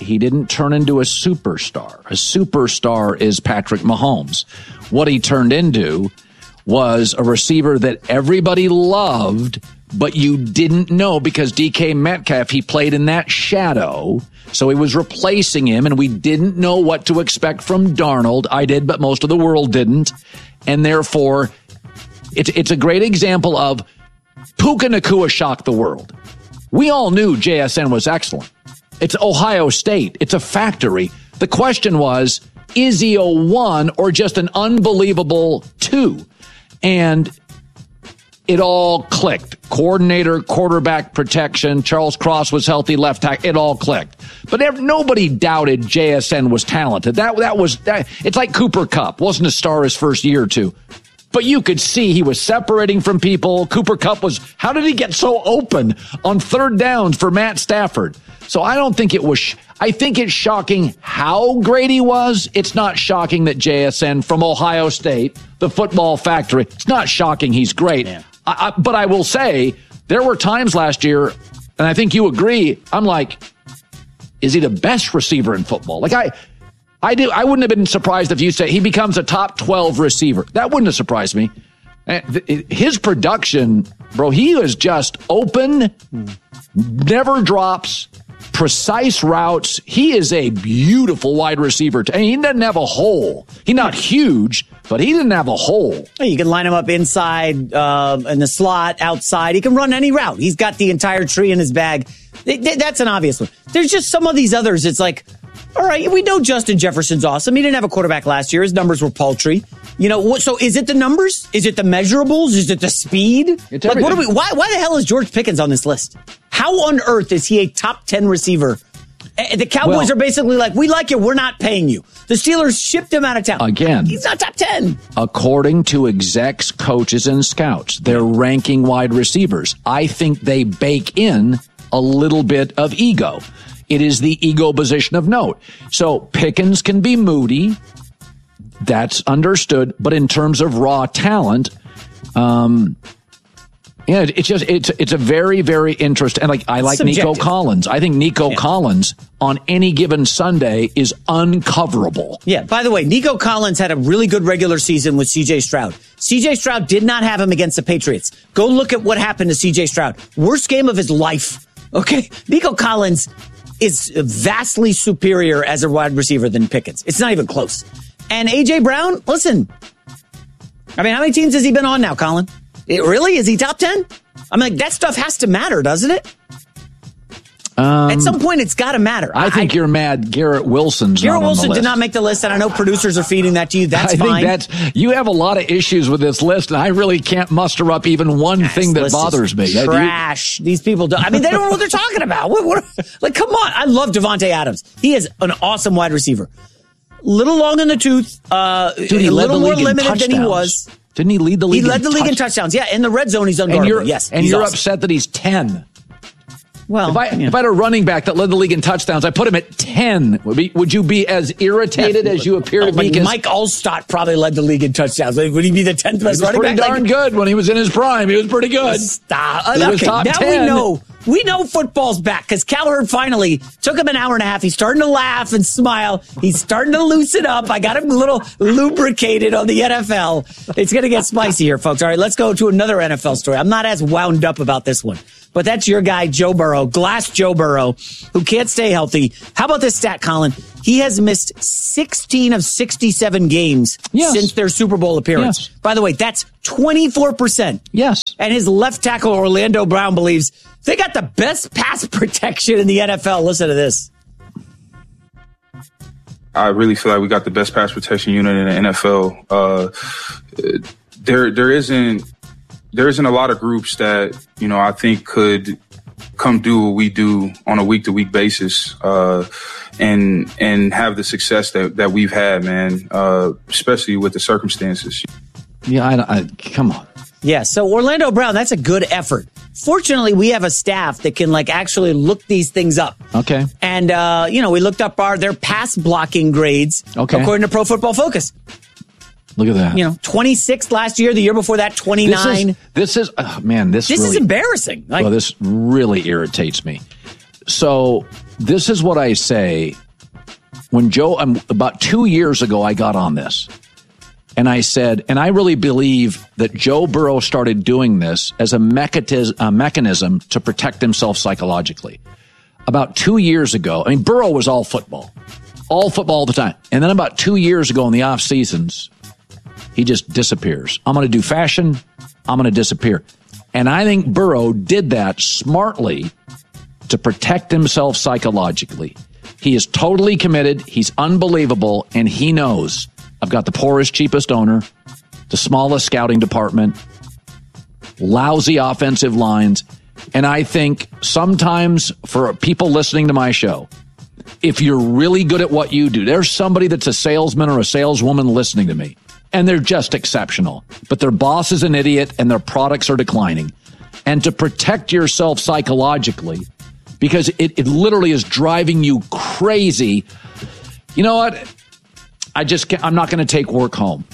superstar. A superstar is Patrick Mahomes. What he turned into was a receiver that everybody loved, but you didn't know because DK Metcalf, he played in that shadow. So he was replacing him, and we didn't know what to expect from Darnold. I did, but most of the world didn't. And therefore, it's a great example of Puka Nacua shocked the world. We all knew JSN was excellent. It's Ohio State. It's a factory. The question was, is he a 1 or just an unbelievable 2? And it all clicked. Coordinator, quarterback protection, Charles Cross was healthy, left tackle. It all clicked. But nobody doubted JSN was talented. It's like Cooper Kupp. Wasn't a star his first year or two. But you could see he was separating from people. Cooper Kupp how did he get so open on 3rd downs for Matt Stafford? So I don't think it was, I think it's shocking how great he was. It's not shocking that JSN from Ohio State, the football factory, it's not shocking he's great. Yeah. But I will say, there were times last year, and I think you agree, I'm like, is he the best receiver in football? Like I wouldn't have been surprised if you say he becomes a top 12 receiver. That wouldn't have surprised me. His production, bro, he was just open, never drops, precise routes. He is a beautiful wide receiver. He doesn't have a hole. He's not huge, but he didn't have a hole. You can line him up inside, in the slot, outside. He can run any route. He's got the entire tree in his bag. That's an obvious one. There's just some of these others. It's like, all right, we know Justin Jefferson's awesome. He didn't have a quarterback last year. His numbers were paltry. So is it the numbers? Is it the measurables? Is it the speed? It's like, why the hell is George Pickens on this list? How on earth is he a top 10 receiver? The Cowboys are basically like, we like you, we're not paying you. The Steelers shipped him out of town. Again, he's not top 10. According to execs, coaches, and scouts, they're ranking wide receivers. I think they bake in a little bit of ego. It is the ego position of note. So Pickens can be moody. That's understood. But in terms of raw talent, it's a very, very interesting. And I like subjective. Nico Collins. I think Nico Collins on any given Sunday is uncoverable. Yeah. By the way, Nico Collins had a really good regular season with C.J. Stroud. C.J. Stroud did not have him against the Patriots. Go look at what happened to C.J. Stroud. Worst game of his life. Okay. Nico Collins is vastly superior as a wide receiver than Pickens. It's not even close. And A.J. Brown, listen. I mean, how many teams has he been on now, Colin? Really? Is he top 10? I mean, that stuff has to matter, doesn't it? At some point, it's got to matter. I think you're mad Garrett Wilson's Garrett not Wilson on the list. did not make the list, and I know producers are feeding that to you. That's fine. I think you have a lot of issues with this list, and I really can't muster up even one thing that bothers me. Trash. These people don't. I mean, they don't know what they're talking about. Like, come on. I love Devontae Adams. He is an awesome wide receiver. Little long in the tooth. Dude, he a led little the more league limited in than he was. Didn't he lead the league? He led the league in touchdowns. Yeah, in the red zone, he's unguardable. Yes, and you're upset that he's 10. Well, if I had a running back that led the league in touchdowns, I put him at 10. Would you be as irritated as you appear to be? Mike Allstott probably led the league in touchdows. Would he be the 10th best running back? He was pretty darn good when he was in his prime. He was pretty good. Stop. He was top 10. We know We know football's back because Callard finally took him an hour and a half. He's starting to laugh and smile. He's starting to loosen up. I got him a little lubricated on the NFL. It's going to get spicy here, folks. All right, let's go to another NFL story. I'm not as wound up about this one, but that's your guy, Joe Burrow, Glass Joe Burrow, who can't stay healthy. How about this stat, Colin? He has missed 16 of 67 games since their Super Bowl appearance. Yes. By the way, that's 24%. Yes. And his left tackle, Orlando Brown, believes they got the best pass protection in the NFL. Listen to this. I really feel like we got the best pass protection unit in the NFL. There isn't a lot of groups that, I think could come do what we do on a week-to-week basis, and have the success that we've had, man, especially with the circumstances. Yeah, come on. Yeah, so Orlando Brown, that's a good effort. Fortunately, we have a staff that can actually look these things up. Okay. And, we looked up their pass blocking grades according to Pro Football Focus. Look at that. 26th last year, the year before that, 29. This is embarrassing. This really irritates me. So this is what I say when about 2 years ago, I got on this. And I said, and I really believe that Joe Burrow started doing this as a mechanism to protect himself psychologically. About 2 years ago, Burrow was all football all the time. And then about 2 years ago in the off seasons, he just disappears. I'm going to do fashion. I'm going to disappear. And I think Burrow did that smartly to protect himself psychologically. He is totally committed. He's unbelievable. And he knows I've got the poorest, cheapest owner, the smallest scouting department, lousy offensive lines. And I think sometimes for people listening to my show, if you're really good at what you do, there's somebody that's a salesman or a saleswoman listening to me, and they're just exceptional, but their boss is an idiot and their products are declining. And to protect yourself psychologically, because it literally is driving you crazy. You know what? I'm not going to take work home.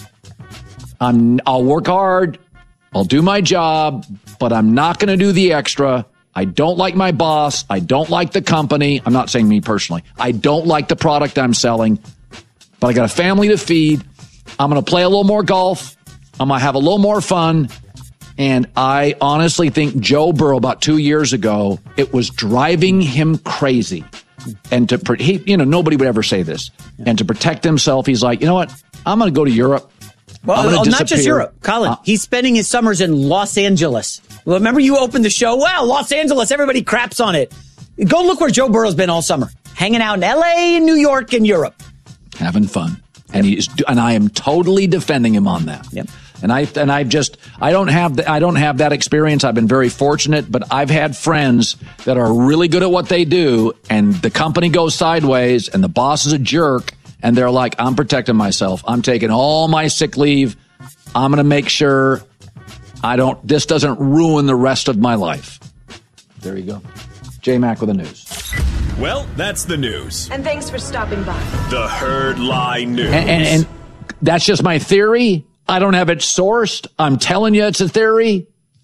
I'll work hard. I'll do my job, but I'm not going to do the extra. I don't like my boss. I don't like the company. I'm not saying me personally. I don't like the product I'm selling, but I got a family to feed. I'm going to play a little more golf. I'm going to have a little more fun. And I honestly think Joe Burrow, about 2 years ago, it was driving him crazy. And nobody would ever say this. And to protect himself, he's like, you know what? I'm going to go to Europe. Well, not just Europe, Colin. He's spending his summers in Los Angeles. Well, remember you opened the show? Well, Los Angeles, everybody craps on it. Go look where Joe Burrow's been all summer. Hanging out in L.A., and New York, and Europe. Having fun. And I am totally defending him on that. Yep. And I don't have that experience. I've been very fortunate, but I've had friends that are really good at what they do, and the company goes sideways, and the boss is a jerk, and they're like, I'm protecting myself. I'm taking all my sick leave. I'm going to make sure this doesn't ruin the rest of my life. There you go. J-Mac with the news. Well, that's the news. And thanks for stopping by. The Herd Lie News. And that's just my theory. I don't have it sourced. I'm telling you it's a theory.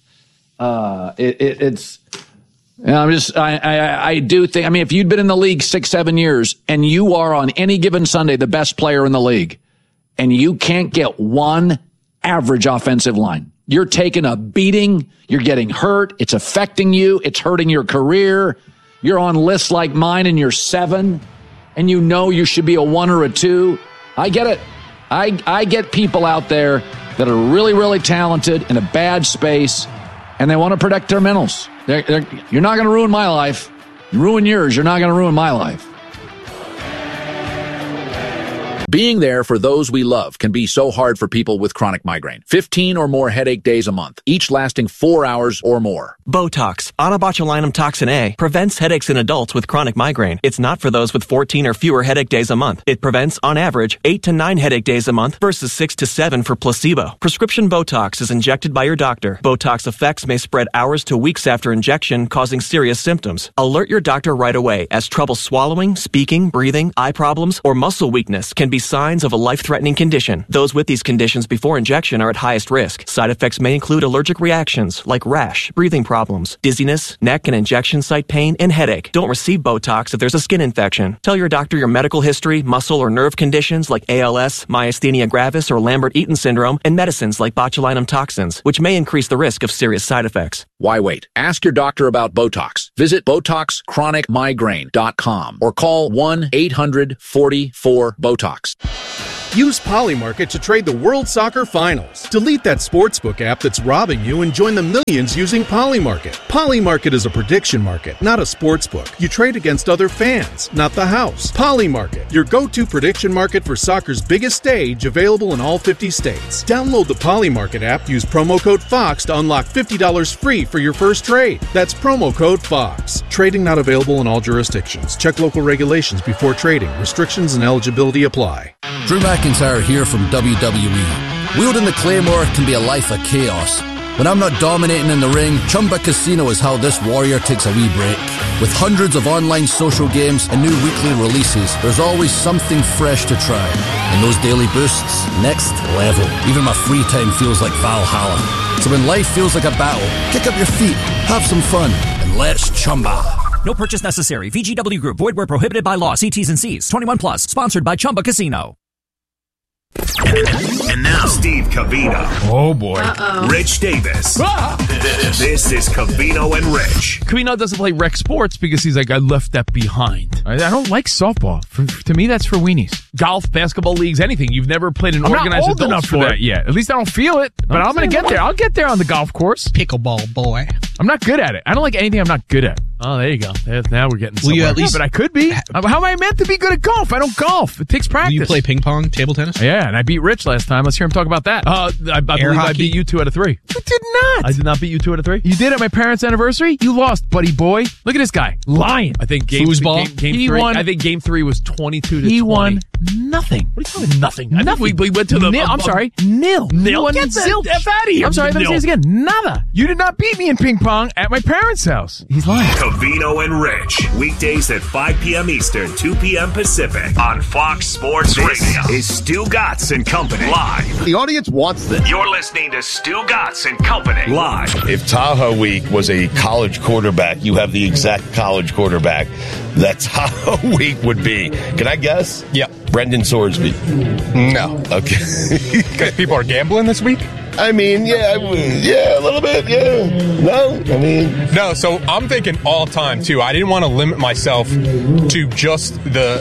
I do think, if you'd been in the league 6-7 years and you are on any given Sunday the best player in the league and you can't get one average offensive line, you're taking a beating, you're getting hurt, it's affecting you, it's hurting your career, you're on lists like mine and you're 7 and you should be a 1 or a 2. I get it. I get people out there that are really, really talented in a bad space, and they want to protect their mentals. You're not going to ruin my life. You ruin yours. You're not going to ruin my life. Being there for those we love can be so hard for people with chronic migraine. 15 or more headache days a month, each lasting 4 hours or more. Botox, onabotulinum toxin A, prevents headaches in adults with chronic migraine. It's not for those with 14 or fewer headache days a month. It prevents, on average, 8 to 9 headache days a month versus 6 to 7 for placebo. Prescription Botox is injected by your doctor. Botox effects may spread hours to weeks after injection, causing serious symptoms. Alert your doctor right away, as trouble swallowing, speaking, breathing, eye problems, or muscle weakness can be signs of a life-threatening condition. Those with these conditions before injection are at highest risk. Side effects may include allergic reactions like rash, breathing problems, dizziness, neck and injection site pain, and headache. Don't receive Botox if there's a skin infection. Tell your doctor your medical history, muscle or nerve conditions like ALS, myasthenia gravis, or Lambert-Eaton syndrome, and medicines like botulinum toxins, which may increase the risk of serious side effects. Why wait? Ask your doctor about Botox. Visit BotoxChronicMigraine.com or call 1-800-44-BOTOX. Use Polymarket to trade the World Soccer Finals. Delete that sportsbook app that's robbing you and join the millions using Polymarket. Polymarket is a prediction market, not a sportsbook. You trade against other fans, not the house. Polymarket, your go-to prediction market for soccer's biggest stage, available in all 50 states. Download the Polymarket app, use promo code FOX to unlock $50 free for your first trade. That's promo code FOX. Trading not available in all jurisdictions. Check local regulations before trading. Restrictions and eligibility apply. Drew McIntyre here from WWE. Wielding the Claymore can be a life of chaos. When I'm not dominating in the ring, Chumba Casino is how this warrior takes a wee break. With hundreds of online social games and new weekly releases, there's always something fresh to try. And those daily boosts, next level. Even my free time feels like Valhalla. So when life feels like a battle, kick up your feet, have some fun, and let's Chumba. No purchase necessary. VGW Group. Void where prohibited by law. See T's and C's. 21 plus. Sponsored by Chumba Casino. And now, Steve Covino. Oh, boy. Rich Davis. This is Covino and Rich. Covino doesn't play rec sports because he's like, I left that behind. I don't like softball. To me, that's for weenies. Golf, basketball leagues, anything. You've never played an organized adult enough sport for that yet. At least I don't feel it. But I'm going to get there. I'll get there on the golf course. Pickleball, boy. I'm not good at it. I don't like anything I'm not good at. Oh, there you go. Now we're getting somewhere. You at least, but I could be. How am I meant to be good at golf? I don't golf. It takes practice. Do you play ping pong, table tennis? Yeah, and I beat Rich last time. Let's hear him talk about that. I believe I beat you 2 out of 3. You did not. I did not beat you 2 out of 3. You did at my parents' anniversary? You lost, buddy boy. Look at this guy. Lying. I think game 3. I think game 3 was 22-20. He won nothing. What are you talking nothing? Nothing. We went to the... I'm sorry. Nil. Get the F out of here. I'm sorry. Let me say this again. Nada. You did not beat me in ping pong at my parents' house. He's lying. Covino and Rich. Weekdays at 5 p.m. Eastern, 2 p.m. Pacific on Fox Sports Radio. Is Stu Gatz and Company live. The audience wants this. You're listening to Stu Gatz and Company live. If Tahoe Week was a college quarterback, you have the exact college quarterback that Tahoe Week would be. Can I guess? Yeah. Brendan Sorsby. No. Okay. Because people are gambling this week? I mean, yeah, a little bit, yeah. No, I mean... No, so I'm thinking all time, too. I didn't want to limit myself to just the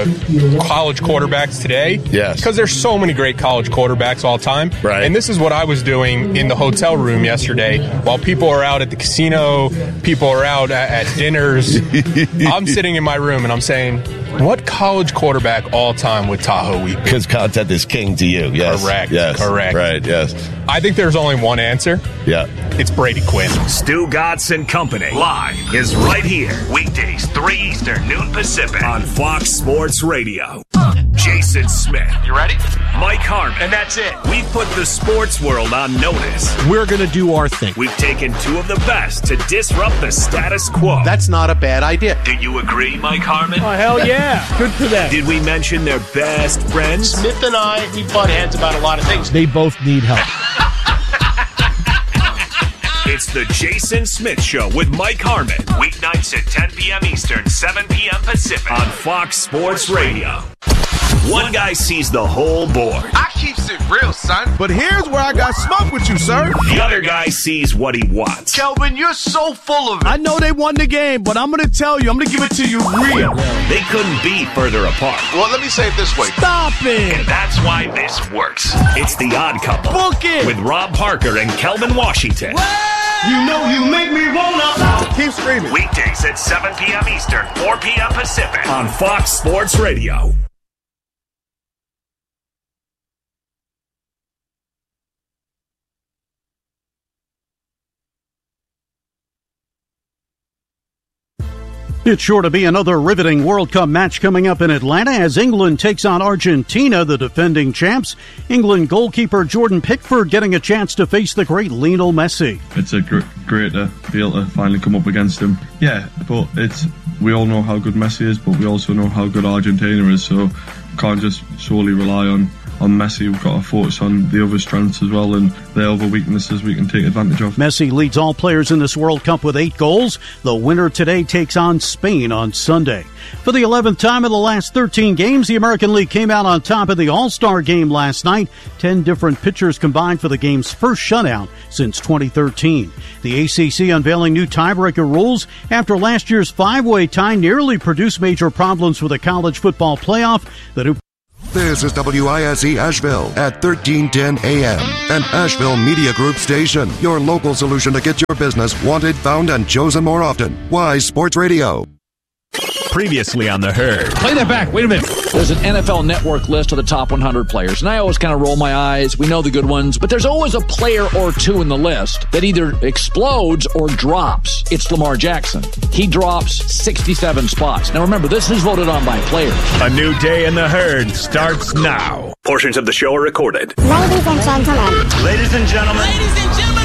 college quarterbacks today. Yes. Because there's so many great college quarterbacks all time. Right. And this is what I was doing in the hotel room yesterday. While people are out at the casino, people are out at dinners, I'm sitting in my room and I'm saying... What college quarterback all time with Tahoe Week? Because content is king to you, yes. Correct, yes. correct. Right, yes. I think there's only one answer. Yeah. It's Brady Quinn. Stu Gatz and Company live is right here. Weekdays, 3 Eastern, noon Pacific on Fox Sports Radio. Jason Smith. You ready? Mike Harmon. And that's it. We've put the sports world on notice. We're going to do our thing. We've taken 2 of the best to disrupt the status quo. That's not a bad idea. Do you agree, Mike Harmon? Oh, hell yeah. Good for them. Did we mention their best friends? Smith and I, we butt heads about a lot of things. They both need help. It's the Jason Smith Show with Mike Harmon. Weeknights at 10 p.m. Eastern, 7 p.m. Pacific on Fox Sports Radio. One guy sees the whole board. I keeps it real, son. But here's where I got smoke with you, sir. The other guy sees what he wants. Kelvin, you're so full of it. I know they won the game, but I'm going to tell you, I'm going to give it to you real. They couldn't be further apart. Well, let me say it this way. Stop it. And that's why this works. It's The Odd Couple. Book it. With Rob Parker and Kelvin Washington. You know you make me wanna. Keep screaming. Weekdays at 7 p.m. Eastern, 4 p.m. Pacific on Fox Sports Radio. It's sure to be another riveting World Cup match coming up in Atlanta as England takes on Argentina, the defending champs. England goalkeeper Jordan Pickford getting a chance to face the great Lionel Messi. It's a great to be able to finally come up against him. Yeah, but we all know how good Messi is, but we also know how good Argentina is. So can't just solely rely on Messi. We've got to focus on the other strengths as well, and the other weaknesses we can take advantage of. Messi leads all players in this World Cup with 8 goals. The winner today takes on Spain on Sunday. For the 11th time in the last 13 games, the American League came out on top in the All-Star game last night. 10 different pitchers combined for the game's first shutout since 2013. The ACC unveiling new tiebreaker rules after last year's 5-way tie nearly produced major problems for the college football playoff. This is WISE Asheville at 1310 AM, an Asheville Media Group station. Your local solution to get your business wanted, found, and chosen more often. Wise Sports Radio. Previously on The Herd. Play that back. Wait a minute. There's an NFL Network list of the top 100 players, and I always kind of roll my eyes. We know the good ones, but there's always a player or two in the list that either explodes or drops. It's Lamar Jackson. He drops 67 spots. Now remember, this is voted on by players. A new day in The Herd starts now. Portions of the show are recorded. Ladies and gentlemen. Ladies and gentlemen. Ladies and gentlemen.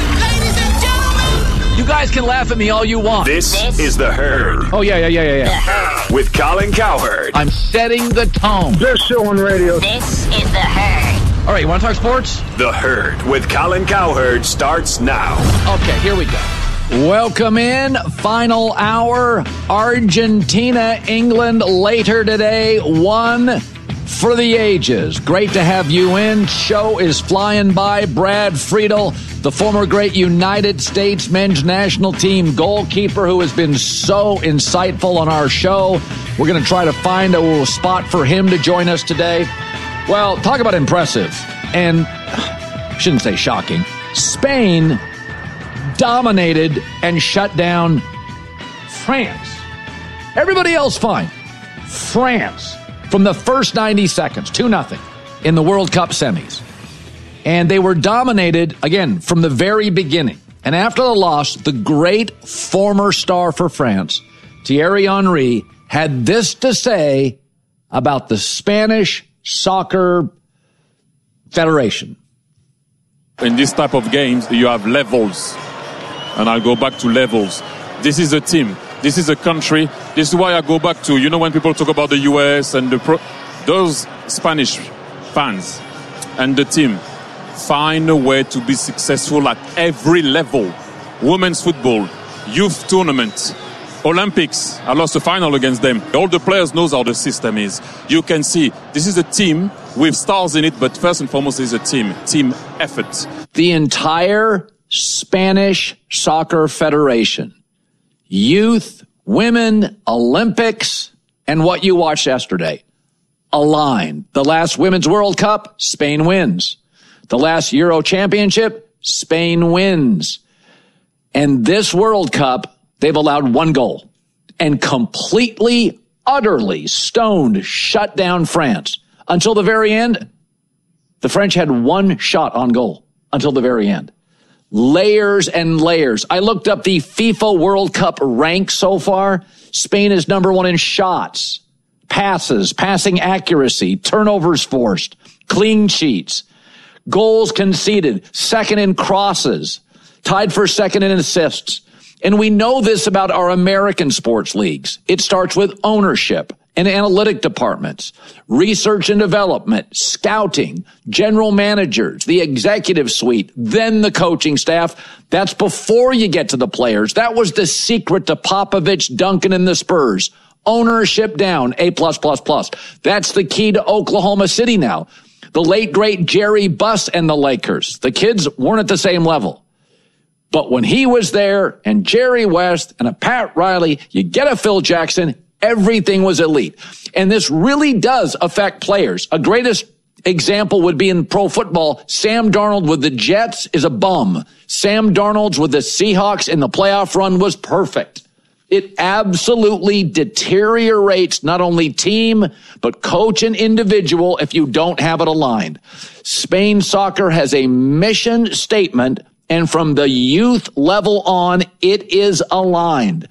You guys can laugh at me all you want. This is The Herd. Oh, yeah. The Herd. With Colin Cowherd. I'm setting the tone. Best show on radio. This is The Herd. All right, you want to talk sports? The Herd with Colin Cowherd starts now. Okay, here we go. Welcome in. Final hour. Argentina, England later today. 1 for the ages. Great to have you in. Show is flying by. Brad Friedel, the former great United States men's national team goalkeeper who has been so insightful on our show. We're going to try to find a little spot for him to join us today. Well, talk about impressive. And I shouldn't say shocking. Spain dominated and shut down France. Everybody else fine. France, from the first 90 seconds, 2-0 in the World Cup semis. And they were dominated, again, from the very beginning. And after the loss, the great former star for France, Thierry Henry, had this to say about the Spanish Soccer Federation. In this type of games, you have levels. And I'll go back to levels. This is a team. This is a country. This is why I go back to, when people talk about the US and those Spanish fans and the team find a way to be successful at every level. Women's football, youth tournament, Olympics. I lost the final against them. All the players knows how the system is. You can see this is a team with stars in it, but first and foremost is a team effort. The entire Spanish Soccer Federation, youth, women, Olympics, and what you watched yesterday, aligned. The last Women's World Cup, Spain wins. The last Euro Championship, Spain wins. And this World Cup, they've allowed 1 goal and completely, utterly stoned, shut down France. Until the very end, the French had 1 shot on goal until the very end. Layers and layers. I looked up the FIFA World Cup rank so far. Spain is number 1 in shots, passes, passing accuracy, turnovers forced, clean sheets, goals conceded, second in crosses, tied for second in assists. And we know this about our American sports leagues. It starts with ownership and analytic departments, research and development, scouting, general managers, the executive suite, then the coaching staff. That's before you get to the players. That was the secret to Popovich, Duncan, and the Spurs. Ownership down, A+++. That's the key to Oklahoma City now. The late, great Jerry Buss and the Lakers. The kids weren't at the same level. But when he was there, and Jerry West and a Pat Riley, you get a Phil Jackson, everything was elite. And this really does affect players. A greatest example would be in pro football. Sam Darnold with the Jets is a bum. Sam Darnold with the Seahawks in the playoff run was perfect. It absolutely deteriorates not only team, but coach and individual if you don't have it aligned. Spain soccer has a mission statement, and from the youth level on, it is aligned.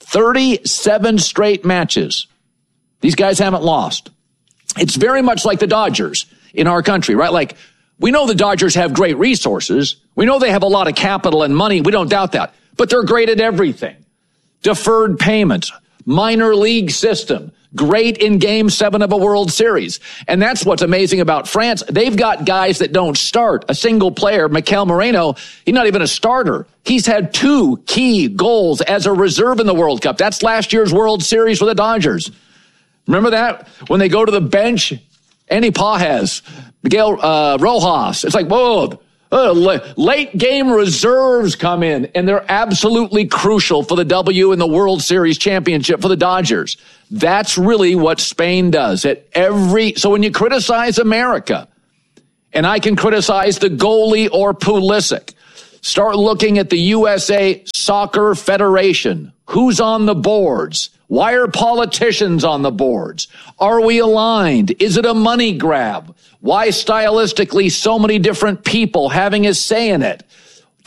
37 straight matches. These guys haven't lost. It's very much like the Dodgers in our country, right? Like, we know the Dodgers have great resources. We know they have a lot of capital and money. We don't doubt that. But they're great at everything. Deferred payments, minor league system, great in Game 7 of a World Series. And that's what's amazing about France. They've got guys that don't start. A single player, Mikel Moreno, he's not even a starter. He's had 2 key goals as a reserve in the World Cup. That's last year's World Series for the Dodgers. Remember that? When they go to the bench, Andy Pages, Miguel Rojas. It's like, whoa. Late game reserves come in, and they're absolutely crucial for the W in the World Series championship for the Dodgers. That's really what Spain does. So when you criticize America, and I can criticize the goalie or Pulisic, start looking at the USA Soccer Federation. Who's on the boards? Why are politicians on the boards? Are we aligned? Is it a money grab? Why stylistically so many different people having a say in it?